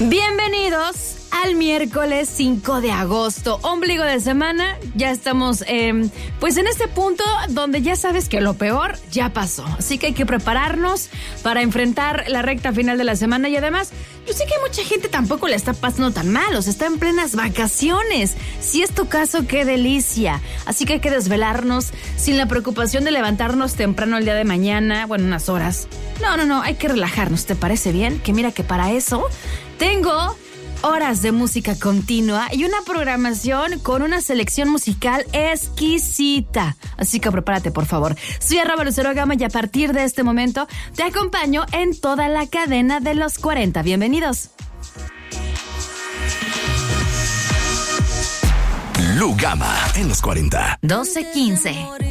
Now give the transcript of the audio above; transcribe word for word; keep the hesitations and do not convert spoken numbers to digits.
Bienvenidos al miércoles cinco de agosto, ombligo de semana. Ya estamos eh, pues en este punto donde ya sabes que lo peor ya pasó. Así que hay que prepararnos para enfrentar la recta final de la semana. Y además, yo sé que mucha gente tampoco le está pasando tan mal, o sea, está en plenas vacaciones. Si es tu caso, qué delicia. Así que hay que desvelarnos sin la preocupación de levantarnos temprano el día de mañana, bueno, unas horas. No, no, no, hay que relajarnos, ¿te parece bien? Que mira que para eso tengo horas de música continua y una programación con una selección musical exquisita. Así que prepárate, por favor. Soy arroba Lucero Gama y a partir de este momento te acompaño en toda la cadena de los cuarenta. Bienvenidos. Lu Gama en los cuarenta. doce quince.